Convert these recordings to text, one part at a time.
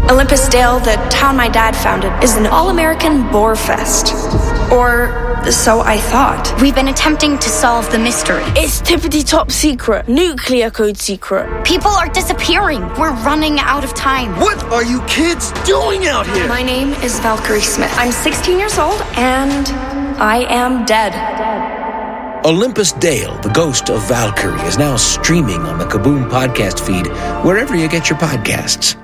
Olympus Dale, the town my dad founded, is an all-American boar fest. Or so I thought. We've been attempting to solve the mystery. It's tippity top secret. Nuclear code secret. People are disappearing. We're running out of time. What are you kids doing out here? My name is Valkyrie Smith. I'm 16 years old, and I am dead. Olympus Dale, the ghost of Valkyrie, is now streaming on the Kaboom podcast feed, wherever you get your podcasts.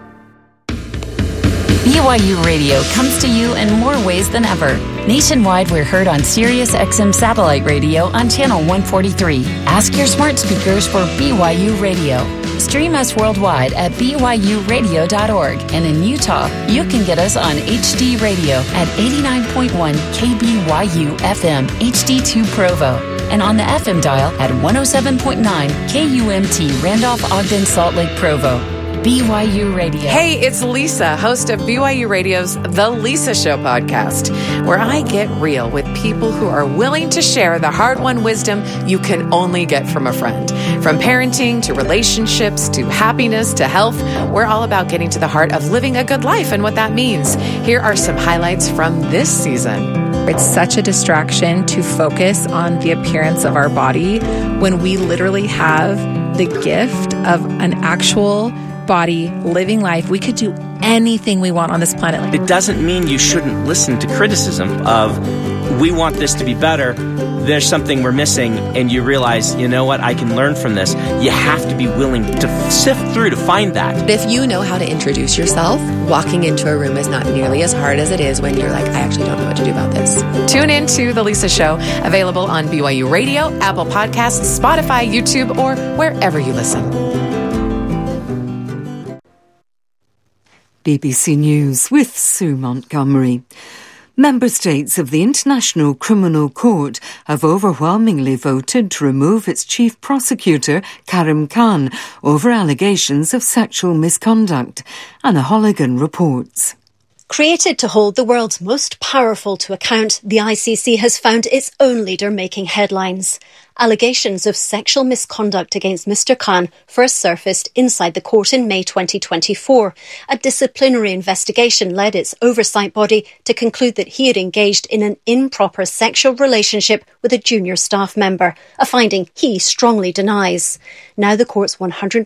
BYU Radio comes to you in more ways than ever. Nationwide, we're heard on Sirius XM satellite radio on channel 143. Ask your smart speakers for BYU Radio. Stream us worldwide at byuradio.org. And in Utah, you can get us on HD Radio at 89.1 KBYU FM HD2 Provo. And on the FM dial at 107.9 KUMT Randolph-Ogden Salt Lake Provo. BYU Radio. Hey, it's Lisa, host of BYU Radio's The Lisa Show podcast, where I get real with people who are willing to share the hard-won wisdom you can only get from a friend. From parenting to relationships to happiness to health, we're all about getting to the heart of living a good life and what that means. Here are some highlights from this season. It's such a distraction to focus on the appearance of our body when we literally have the gift of an actual body, living life. We could do anything we want on this planet. It doesn't mean you shouldn't listen to criticism of, we want this to be better, there's something we're missing, and you realize, you know what, I can learn from this. You have to be willing to sift through to find that. If you know how to introduce yourself, walking into a room is not nearly as hard as it is when you're like, I actually don't know what to do about this. Tune in to The Lisa Show, available on BYU Radio, Apple Podcasts, Spotify, YouTube, or wherever you listen. BBC News with Sue Montgomery. Member states of the International Criminal Court have overwhelmingly voted to remove its chief prosecutor, Karim Khan, over allegations of sexual misconduct. Anna Holligan reports. Created to hold the world's most powerful to account, the ICC has found its own leader making headlines. Allegations of sexual misconduct against Mr. Khan first surfaced inside the court in May 2024. A disciplinary investigation led its oversight body to conclude that he had engaged in an improper sexual relationship with a junior staff member, a finding he strongly denies. Now the court's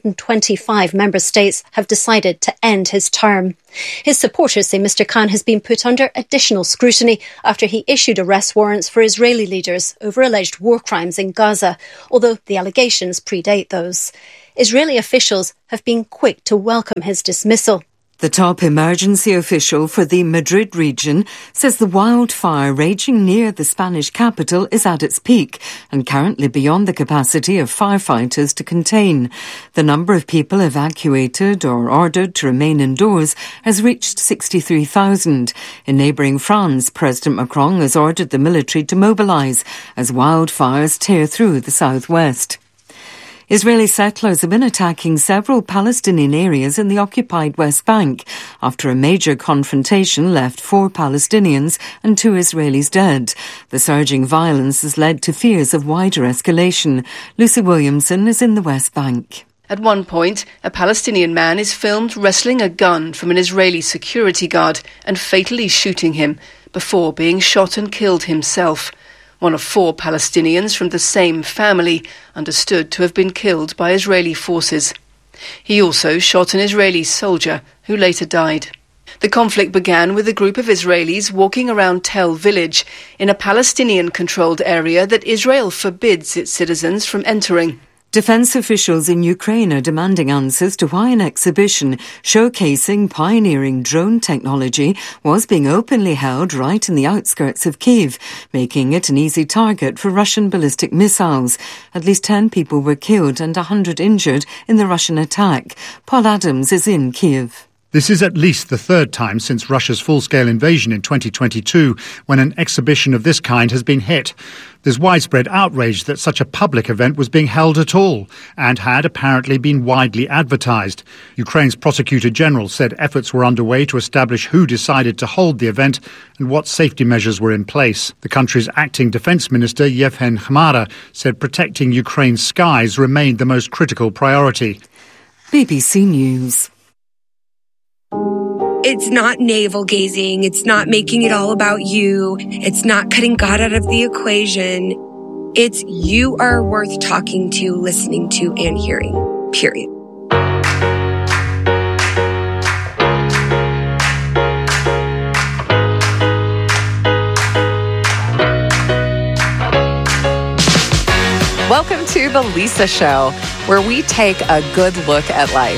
125 member states have decided to end his term. His supporters say Mr. Khan has been put under additional scrutiny after he issued arrest warrants for Israeli leaders over alleged war crimes in Gaza, although the allegations predate those. Israeli officials have been quick to welcome his dismissal. The top emergency official for the Madrid region says the wildfire raging near the Spanish capital is at its peak and currently beyond the capacity of firefighters to contain. The number of people evacuated or ordered to remain indoors has reached 63,000. In neighbouring France, President Macron has ordered the military to mobilise as wildfires tear through the southwest. Israeli settlers have been attacking several Palestinian areas in the occupied West Bank after a major confrontation left 4 Palestinians and 2 Israelis dead. The surging violence has led to fears of wider escalation. Lucy Williamson is in the West Bank. At one point, a Palestinian man is filmed wresting a gun from an Israeli security guard and fatally shooting him before being shot and killed himself. One of 4 Palestinians from the same family, understood to have been killed by Israeli forces. He also shot an Israeli soldier who later died. The conflict began with a group of Israelis walking around Tel village in a Palestinian-controlled area that Israel forbids its citizens from entering. Defence officials in Ukraine are demanding answers to why an exhibition showcasing pioneering drone technology was being openly held right in the outskirts of Kyiv, making it an easy target for Russian ballistic missiles. At least 10 people were killed and 100 injured in the Russian attack. Paul Adams is in Kyiv. This is at least the 3rd time since Russia's full-scale invasion in 2022 when an exhibition of this kind has been hit. There's widespread outrage that such a public event was being held at all and had apparently been widely advertised. Ukraine's Prosecutor General said efforts were underway to establish who decided to hold the event and what safety measures were in place. The country's acting defence minister, Yevhen Khmara, said protecting Ukraine's skies remained the most critical priority. BBC News. It's not navel gazing. It's not making it all about you. It's not cutting God out of the equation. It's you are worth talking to, listening to, and hearing. Period. Welcome to The Lisa Show, where we take a good look at life.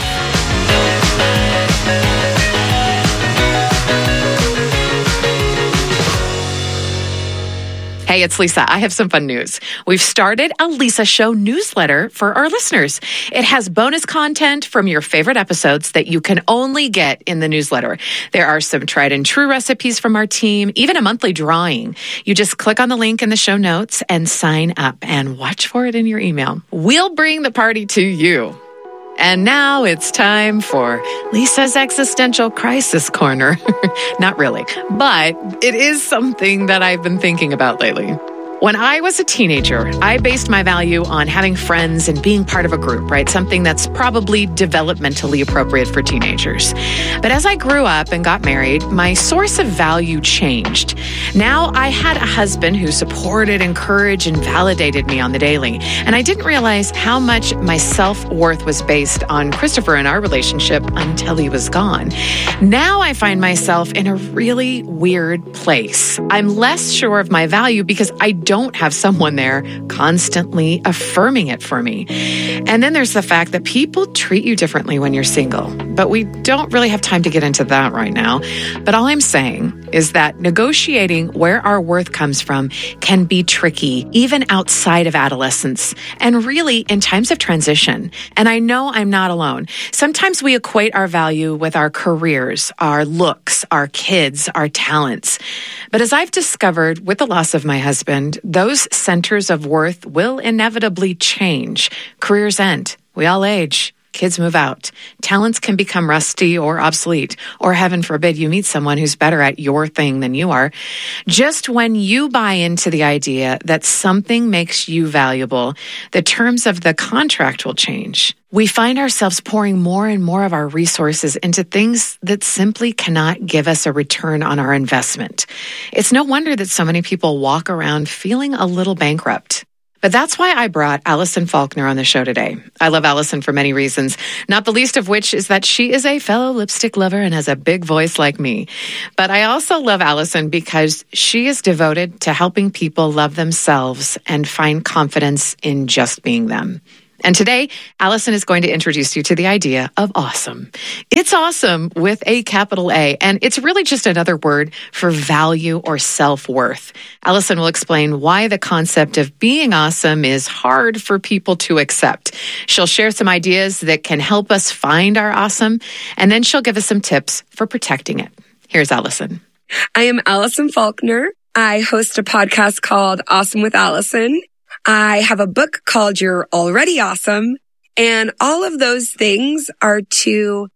Hey, it's Lisa. I have some fun news. We've started a Lisa Show newsletter for our listeners. It has bonus content from your favorite episodes that you can only get in the newsletter. There are some tried and true recipes from our team, even a monthly drawing. You just click on the link in the show notes and sign up and watch for it in your email. We'll bring the party to you. And now it's time for Lisa's Existential Crisis Corner. Not really, but it is something that I've been thinking about lately. When I was a teenager, I based my value on having friends and being part of a group, right? Something that's probably developmentally appropriate for teenagers. But as I grew up and got married, my source of value changed. Now I had a husband who supported, encouraged, and validated me on the daily. And I didn't realize how much my self-worth was based on Christopher and our relationship until he was gone. Now I find myself in a really weird place. I'm less sure of my value because I don't have someone there constantly affirming it for me. And then there's the fact that people treat you differently when you're single. But we don't really have time to get into that right now. But all I'm saying is that negotiating where our worth comes from can be tricky, even outside of adolescence, and really in times of transition. And I know I'm not alone. Sometimes we equate our value with our careers, our looks, our kids, our talents. But as I've discovered with the loss of my husband, those centers of worth will inevitably change. Careers end. We all age. Kids move out. Talents can become rusty or obsolete, or heaven forbid you meet someone who's better at your thing than you are. Just when you buy into the idea that something makes you valuable, the terms of the contract will change. We find ourselves pouring more and more of our resources into things that simply cannot give us a return on our investment. It's no wonder that so many people walk around feeling a little bankrupt. But that's why I brought Allison Faulkner on the show today. I love Allison for many reasons, not the least of which is that she is a fellow lipstick lover and has a big voice like me. But I also love Allison because she is devoted to helping people love themselves and find confidence in just being them. And today, Allison is going to introduce you to the idea of awesome. It's awesome with a capital A, and it's really just another word for value or self-worth. Allison will explain why the concept of being awesome is hard for people to accept. She'll share some ideas that can help us find our awesome, and then she'll give us some tips for protecting it. Here's Allison. I am Allison Faulkner. I host a podcast called Awesome with Allison. I have a book called You're Already Awesome. And all of those things are to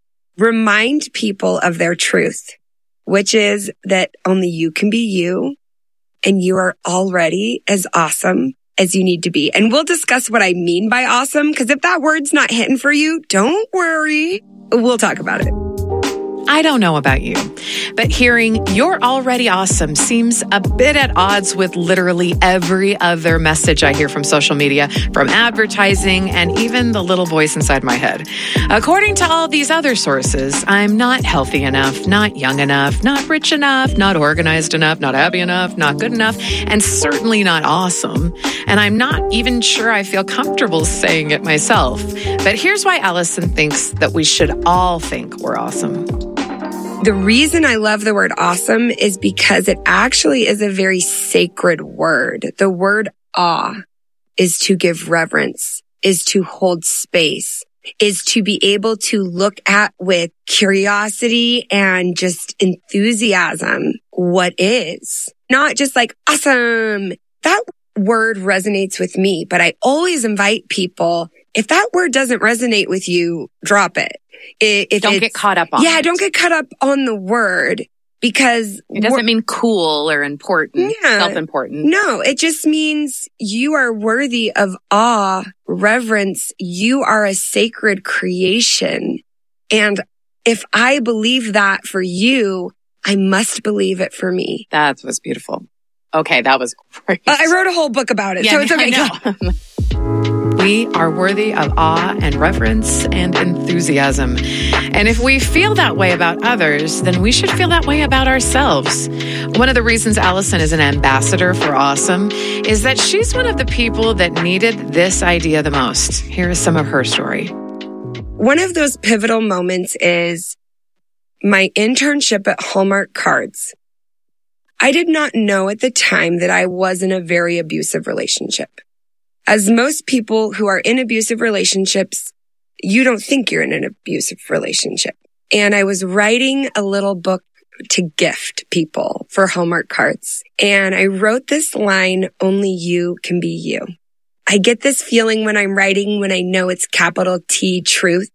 remind people of their truth, which is that only you can be you and you are already as awesome as you need to be. And we'll discuss what I mean by awesome, because if that word's not hitting for you, don't worry. We'll talk about it. I don't know about you, but hearing "you're already awesome" seems a bit at odds with literally every other message I hear from social media, from advertising, and even the little voice inside my head. According to all these other sources, I'm not healthy enough, not young enough, not rich enough, not organized enough, not happy enough, not good enough, and certainly not awesome. And I'm not even sure I feel comfortable saying it myself. But here's why Allison thinks that we should all think we're awesome. The reason I love the word awesome is because it actually is a very sacred word. The word awe is to give reverence, is to hold space, is to be able to look at with curiosity and just enthusiasm what is. Not just like awesome. That word resonates with me, but I always invite people, if that word doesn't resonate with you, drop it. Don't get caught up on it. Yeah, don't get caught up on the word, because it doesn't mean cool or important, self-important. No, it just means you are worthy of awe, reverence. You are a sacred creation. And if I believe that for you, I must believe it for me. That was beautiful. Okay, that was great. I wrote a whole book about it, so it's okay. We are worthy of awe and reverence and enthusiasm. And if we feel that way about others, then we should feel that way about ourselves. One of the reasons Allison is an ambassador for awesome is that she's one of the people that needed this idea the most. Here is some of her story. One of those pivotal moments is my internship at Hallmark Cards. I did not know at the time that I was in a very abusive relationship. As most people who are in abusive relationships, you don't think you're in an abusive relationship. And I was writing a little book to gift people for Hallmark Cards. And I wrote this line, "Only you can be you." I get this feeling when I'm writing, when I know it's capital T truth.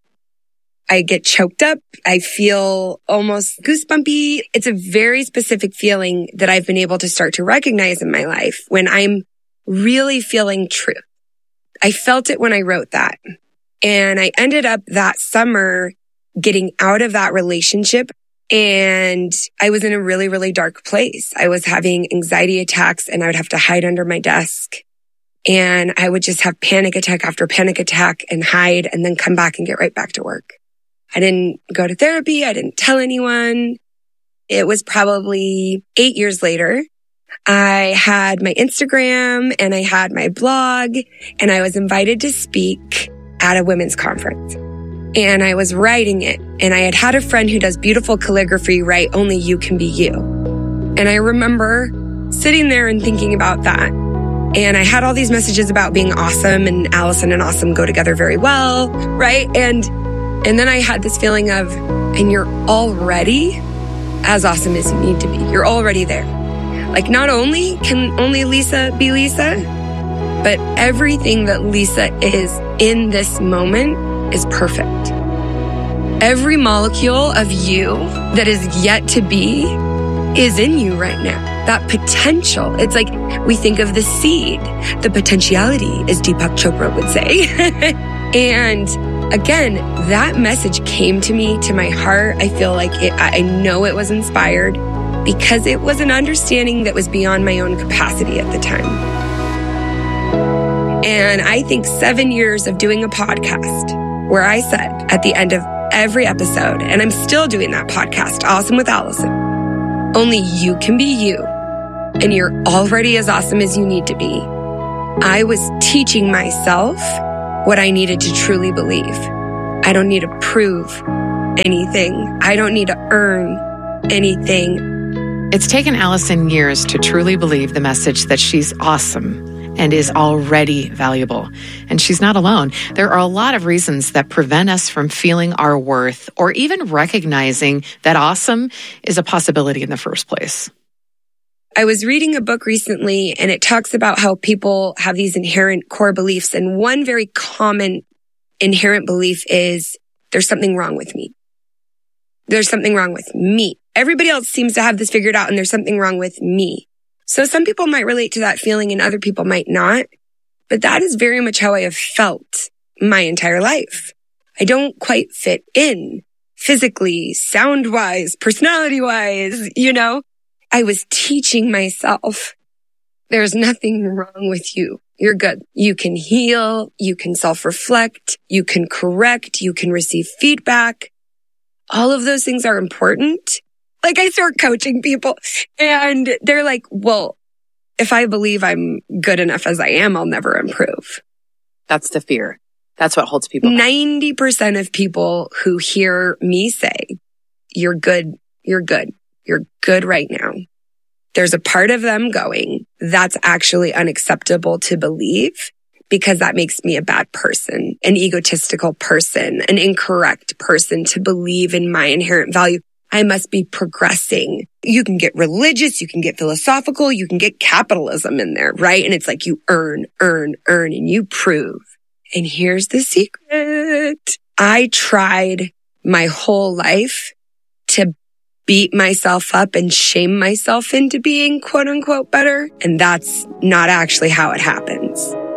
I get choked up. I feel almost goosebumpy. It's a very specific feeling that I've been able to start to recognize in my life when I'm really feeling truth. I felt it when I wrote that. And I ended up that summer getting out of that relationship. And I was in a really, really dark place. I was having anxiety attacks and I would have to hide under my desk. And I would just have panic attack after panic attack and hide and then come back and get right back to work. I didn't go to therapy. I didn't tell anyone. It was probably 8 years later. I had my Instagram and I had my blog and I was invited to speak at a women's conference. And I was writing it and I had a friend who does beautiful calligraphy write, "Only you can be you." And I remember sitting there and thinking about that. And I had all these messages about being awesome and Allison and awesome go together very well, right? And then I had this feeling of, and you're already as awesome as you need to be. You're already there. Like, not only can only Lisa be Lisa, but everything that Lisa is in this moment is perfect. Every molecule of you that is yet to be is in you right now. That potential. It's like we think of the seed, the potentiality, as Deepak Chopra would say. And again, that message came to me, to my heart. I feel like I know it was inspired because it was an understanding that was beyond my own capacity at the time. And I think 7 years of doing a podcast where I said at the end of every episode, and I'm still doing that podcast, Awesome with Allison, only you can be you, and you're already as awesome as you need to be. I was teaching myself what I needed to truly believe. I don't need to prove anything. I don't need to earn anything. It's taken Allison years to truly believe the message that she's awesome and is already valuable. And she's not alone. There are a lot of reasons that prevent us from feeling our worth or even recognizing that awesome is a possibility in the first place. I was reading a book recently and it talks about how people have these inherent core beliefs. And one very common inherent belief is there's something wrong with me. There's something wrong with me. Everybody else seems to have this figured out and there's something wrong with me. So some people might relate to that feeling and other people might not. But that is very much how I have felt my entire life. I don't quite fit in physically, sound-wise, personality-wise, you know. I was teaching myself, there's nothing wrong with you. You're good. You can heal. You can self-reflect. You can correct. You can receive feedback. All of those things are important. Like, I start coaching people and they're like, well, if I believe I'm good enough as I am, I'll never improve. That's the fear. That's what holds people back. 90% of people who hear me say, you're good, you're good, you're good right now. There's a part of them going, that's actually unacceptable to believe because that makes me a bad person, an egotistical person, an incorrect person to believe in my inherent value. I must be progressing. You can get religious, you can get philosophical, you can get capitalism in there, right? And it's like you earn, and you prove. And here's the secret. I tried my whole life to beat myself up and shame myself into being quote unquote better. And that's not actually how it happens.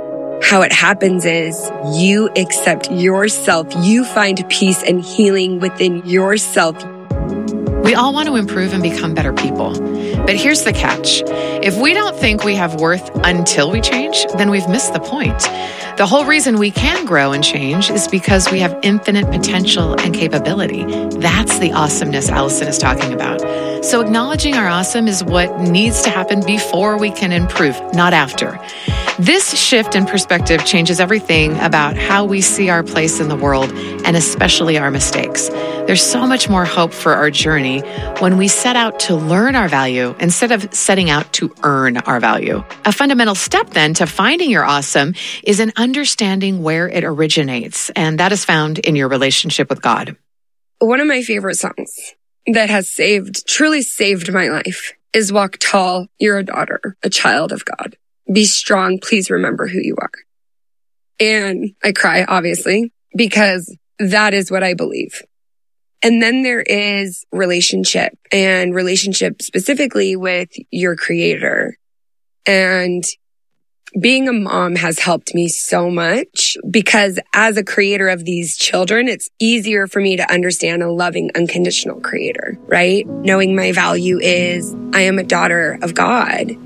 how it happens is you accept yourself. You find peace and healing within yourself. We all want to improve and become better people. But here's the catch. If we don't think we have worth until we change, then we've missed the point. The whole reason we can grow and change is because we have infinite potential and capability. That's the awesomeness Allison is talking about. So acknowledging our awesome is what needs to happen before we can improve, not after. This shift in perspective changes everything about how we see our place in the world, and especially our mistakes. There's so much more hope for our journey when we set out to learn our value instead of setting out to earn our value. A fundamental step then to finding your awesome is in understanding where it originates, and that is found in your relationship with God. One of my favorite songs that has truly saved my life is Walk Tall, You're a Daughter, a Child of God. Be strong, please remember who you are. And I cry, obviously, because that is what I believe. And then there is relationship, and relationship specifically with your Creator. And being a mom has helped me so much because as a creator of these children, it's easier for me to understand a loving, unconditional Creator, right? Knowing my value is I am a daughter of God.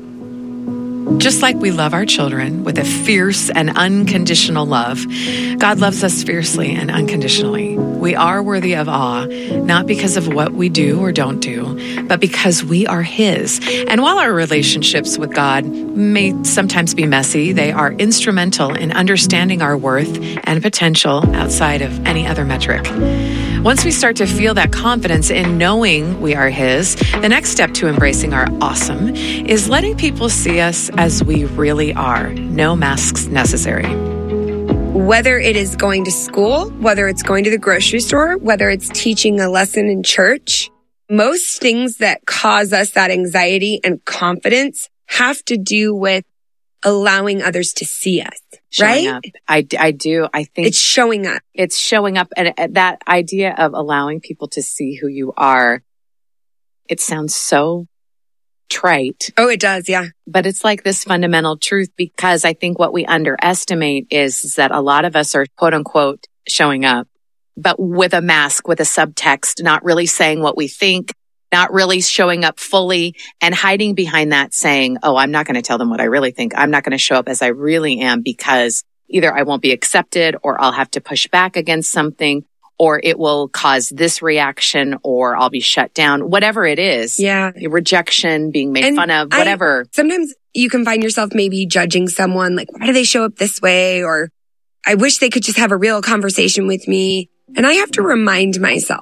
Just like we love our children with a fierce and unconditional love, God loves us fiercely and unconditionally. We are worthy of awe, not because of what we do or don't do, but because we are His. And while our relationships with God may sometimes be messy, they are instrumental in understanding our worth and potential outside of any other metric. Once we start to feel that confidence in knowing we are His, the next step to embracing our awesome is letting people see us as we really are. No masks necessary. Whether it is going to school, whether it's going to the grocery store, whether it's teaching a lesson in church, most things that cause us that anxiety and confidence have to do with allowing others to see us, showing right? Up. I do. I think it's showing up. It's showing up. And that idea of allowing people to see who you are, it sounds so trite. Oh, it does. Yeah. But it's like this fundamental truth, because I think what we underestimate is that a lot of us are quote unquote showing up, but with a mask, with a subtext, not really saying what we think, not really showing up fully, and hiding behind that saying, oh, I'm not going to tell them what I really think. I'm not going to show up as I really am because either I won't be accepted or I'll have to push back against something, or it will cause this reaction, or I'll be shut down, whatever it is. Yeah. Rejection, being made fun of, whatever. Sometimes you can find yourself maybe judging someone like, why do they show up this way? Or I wish they could just have a real conversation with me. And I have to remind myself